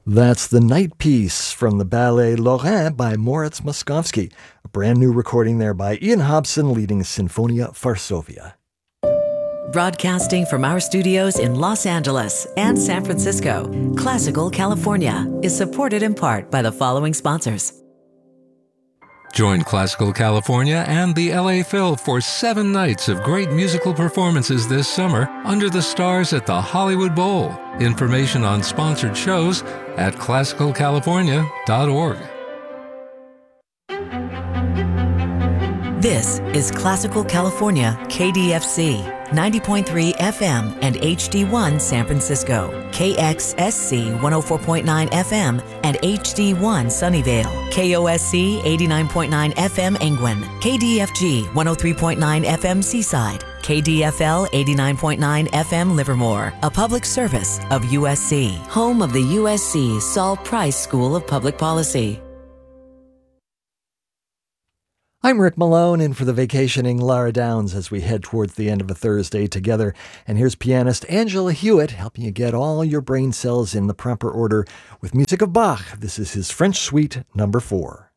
That's the Night Piece from the Ballet Lorrain by Moritz Moskowski, a brand new recording there by Ian Hobson leading Sinfonia Varsovia. Broadcasting from our studios in Los Angeles and San Francisco, Classical California is supported in part by the following sponsors. Join Classical California and the LA Phil for 7 nights of great musical performances this summer under the stars at the Hollywood Bowl. Information on sponsored shows at classicalcalifornia.org. This is Classical California KDFC 90.3 FM and HD1 San Francisco, KXSC 104.9 FM and HD1 Sunnyvale, KOSC 89.9 FM Angwin, KDFG 103.9 FM Seaside, KDFL 89.9 FM Livermore, a public service of USC, home of the USC Saul Price School of Public Policy. I'm Rick Malone, in for the vacationing Lara Downs as we head towards the end of a Thursday together. And here's pianist Angela Hewitt helping you get all your brain cells in the proper order with music of Bach. This is his French Suite number 4.